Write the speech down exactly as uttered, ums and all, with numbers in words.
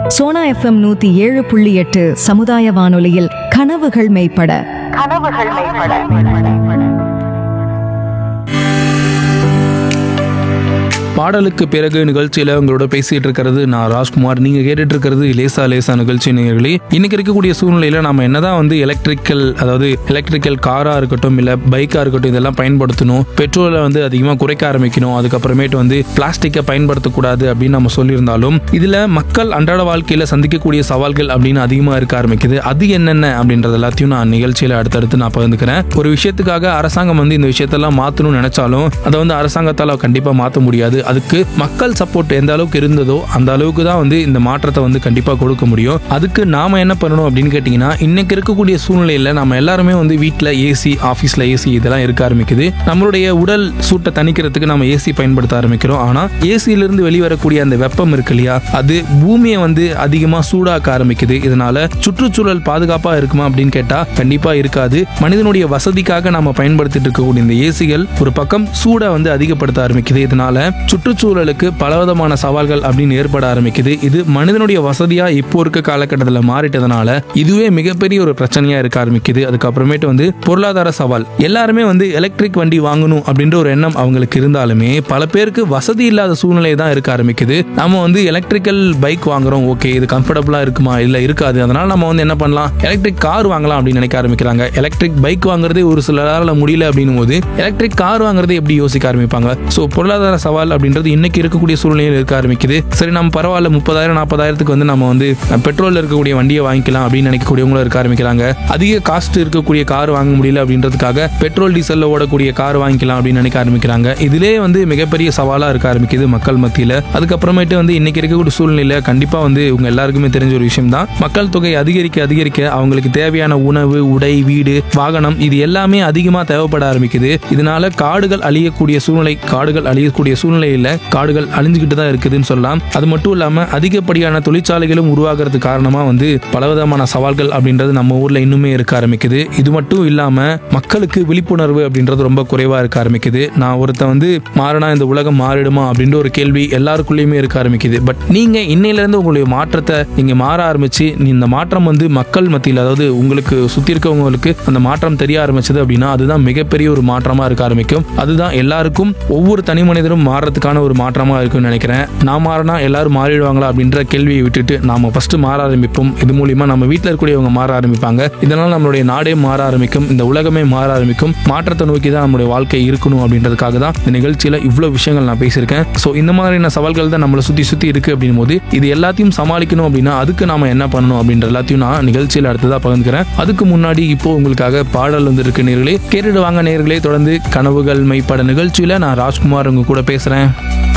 Sona FM நூத்தி ஏழு புள்ளி எட்டு சமுதாய வானொலியில் கனவுகள் மெய்ப்பட கனவுகள் மெய்ப்பட பாடலுக்கு பிறகு நிகழ்ச்சியில உங்களோட பேசிட்டு இருக்கிறது நான் ராஜ்குமார். நீங்க கேட்டுட்டு இருக்கிறது லேசா லேசா நிகழ்ச்சி நேயர்களே. இன்னைக்கு இருக்கக்கூடிய சூழ்நிலையில நம்ம என்னதான் வந்து எலக்ட்ரிக்கல் அதாவது எலக்ட்ரிக்கல் காரா இருக்கட்டும் இல்ல பைக்கா இருக்கட்டும் இதெல்லாம் பயன்படுத்தணும், பெட்ரோலை வந்து அதிகமா குறைக்க ஆரம்பிக்கணும், அதுக்கப்புறமேட்டு வந்து பிளாஸ்டிக்கை பயன்படுத்தக்கூடாது அப்படின்னு நம்ம சொல்லியிருந்தாலும் இதுல மக்கள் அன்றாட வாழ்க்கையில சந்திக்கக்கூடிய சவால்கள் அப்படின்னு அதிகமா இருக்க ஆரம்பிக்குது. அது என்னென்ன அப்படின்றது எல்லாத்தையும் நான் நிகழ்ச்சியில அடுத்தடுத்து நான் பகிர்ந்துக்கிறேன். ஒரு விஷயத்துக்காக அரசாங்கம் வந்து இந்த விஷயத்தெல்லாம் மாத்தணும்னு நினைச்சாலும் அதை வந்து அரசாங்கத்தால கண்டிப்பா மாற்ற முடியாது. அதுக்கு மக்கள் சப்போர்ட் எந்த அளவுக்கு இருந்ததோ அந்த அளவுக்கு தான் வந்து இந்த மாற்றத்தை வந்து கண்டிப்பா கொடுக்க முடியும். அதுக்கு நாம என்ன பண்ணணும் அப்படின்னு கேட்டீங்கன்னா, இன்னைக்கு இருக்கக்கூடிய சூழ்நிலையில நம்ம எல்லாருமே வந்து வீட்டுல ஏசி, ஆபீஸ்ல ஏசி இதெல்லாம் இருக்க ஆரம்பிக்குது. நம்மளுடைய உடல் சூட்டை தணிக்கிறதுக்கு நம்ம ஏசி பயன்படுத்த ஆரம்பிக்கிறோம். ஆனா ஏசியில இருந்து வெளிவரக்கூடிய அந்த வெப்பம் இருக்கு இல்லையா, அது பூமியை வந்து அதிகமா சூடாக்க ஆரம்பிக்குது. இதனால சுற்றுச்சூழல் பாதுகாப்பா இருக்குமா அப்படின்னு கேட்டா கண்டிப்பா இருக்காது. மனிதனுடைய வசதிக்காக நம்ம பயன்படுத்திட்டு இருக்கக்கூடிய இந்த ஏசிகள் ஒரு பக்கம் சூடை வந்து அதிகப்படுத்த ஆரம்பிக்குது. இதனால சுற்றுச்சூழலுக்கு பலவிதமான சவால்கள் அப்படின்னு ஏற்பட ஆரம்பிக்குது. இது மனிதனுடைய வசதியா இப்போ இருக்க காலகட்டத்தில் மாறிட்டதுனால இதுவே மிகப்பெரிய ஒரு பிரச்சனையா இருக்க ஆரம்பிக்குது. அதுக்கப்புறமேட்டு வந்து பொருளாதார சவால். எல்லாருமே வந்து எலக்ட்ரிக் வண்டி வாங்கணும் அப்படின்ற ஒரு எண்ணம் அவங்களுக்கு இருந்தாலுமே பல பேருக்கு வசதி இல்லாத சூழ்நிலை தான் இருக்க ஆரம்பிக்குது. நம்ம வந்து எலக்ட்ரிக்கல் பைக் வாங்குறோம், ஓகே இது கம்ஃபர்டபுளா இருக்குமா, இல்ல இருக்காது, அதனால நம்ம வந்து என்ன பண்ணலாம், எலக்ட்ரிக் கார் வாங்கலாம் அப்படின்னு நினைக்க ஆரம்பிக்கிறாங்க. எலக்ட்ரிக் பைக் வாங்குறது ஒரு சிலரால முடியல அப்படின்னும் போது எலக்ட்ரிக் கார் வாங்குறது எப்படி யோசிக்க ஆரம்பிப்பாங்க. சோ பொருளாதார சவால் அப்படின்றது இன்னைக்கு இருக்கக்கூடிய சூழ்நிலையில் இருக்க ஆரம்பிக்குது. சரி நம்ம பரவாயில்ல முப்பதாயிரம் நாற்பதாயிரத்துக்கு வந்து நம்ம வந்து பெட்ரோல் இருக்கக்கூடிய வண்டியை வாங்கிக்கலாம் அப்படின்னு நினைக்கக்கூடியவங்களும் இருக்க ஆரம்பிக்கிறாங்க. அதிக காஸ்ட் இருக்கக்கூடிய கார் வாங்க முடியல அப்படின்றதுக்காக பெட்ரோல் டீசல்ல ஓடக்கூடிய கார் வாங்கிக்கலாம் அப்படின்னு நினைக்க ஆரம்பிக்கிறாங்க. இதுலேயே வந்து மிகப்பெரிய சவாலா இருக்க ஆரம்பிக்குது மக்கள் மத்தியில. அதுக்கப்புறமேட்டு வந்து இன்னைக்கு இருக்கக்கூடிய சூழ்நிலையில கண்டிப்பா வந்து உங்க எல்லாருக்குமே தெரிஞ்ச ஒரு விஷயம் தான், மக்கள் தொகை அதிகரிக்க அதிகரிக்க அவங்களுக்கு தேவையான உணவு, உடை, வீடு, வாகனம் இது எல்லாமே அதிகமா தேவைப்பட ஆரம்பிக்குது. இதனால காடுகள் அழியக்கூடிய சூழ்நிலை காடுகள் அழியக்கூடிய சூழ்நிலையில காடுகள் அழிஞ்சுக்கிட்டு தான் இருக்குதுன்னு சொல்லலாம். அது மட்டும் இல்லாம அதிகப்படியான தொழிற்சாலைகளும் உருவாகிறது காரணமா வந்து பலவிதமான சவால்கள் அப்படின்றது நம்ம ஊர்ல இன்னுமே இருக்க ஆரம்பிக்குது. இது மட்டும் இல்லாம மக்களுக்கு விழிப்புணர்வு அப்படின்றது ரொம்ப குறைவா இருக்க ஆரம்பிக்குது. நான் ஒருத்த வந்து மாறினா இந்த உலகம் மாறிடுமா அப்படின்ற ஒரு கேள்வி எல்லாருக்குள்ளயுமே இருக்க ஆரம்பிக்குது. பட் நீங்க இன்னையில இருந்து உங்களுடைய மாற்றத்தை நீங்க மாற ஆரம்பிச்சு இந்த மாற்றம் வந்து மக்கள் மத்தியில் அதாவது உங்களுக்கு சுத்தி இருக்கவங்களுக்கு அந்த மாற்றம் தெரிய ஆரம்பிச்சது அப்படின்னா அதுதான் மிகப்பெரிய ஒரு மாற்றமா இருக்க ஆரம்பிக்கும். அதுதான் எல்லாருக்கும் ஒவ்வொரு தனி மனிதரும் மாறதுக்கான ஒரு மாற்றமா இருக்குன்னு நினைக்கிறேன். நான் மாறினா எல்லாரும் மாறிடுவாங்களா அப்படின்ற கேள்வியை விட்டுட்டு நாம ஃபர்ஸ்ட் மாற ஆரம்பிப்போம். இது மூலியமா நம்ம வீட்டில் இருக்கக்கூடியவங்க மாற ஆரம்பிப்பாங்க. இதனால நம்மளுடைய நாடே மாற ஆரம்பிக்கும், இந்த உலகமே மாற ஆரம்பிக்கும். மாற்றத்தை நோக்கி தான் நம்மளுடைய வாழ்க்கை இருக்கணும் அப்படின்றதுக்காக தான் இந்த நிகழ்ச்சியில இவ்வளவு விஷயங்கள் நான் பேசியிருக்கேன். ஸோ இந்த மாதிரியான சவால்கள் தான் நம்மளை சுத்தி சுத்தி இருக்கு அப்படின் போது இது எல்லாத்தையும் சமாளிக்கணும் அப்படின்னா அதுக்கு நாம என்ன பண்ணணும் அப்படின்ற எல்லாத்தையும் நான் நிகழ்ச்சியில அடுத்ததா பகிர்ந்துக்கிறேன். அதுக்கு முன்னாடி இப்போ உங்களுக்காக பாடல் வந்து இருக்கு நேயர்களே, கேட்டுட்டு வாங்க நேயர்களே. தொடர்ந்து கனவுகள் மெய்ப்பட நிகழ்ச்சியில நான் ராஜ்குமார் உங்க கூட பேசுறேன்.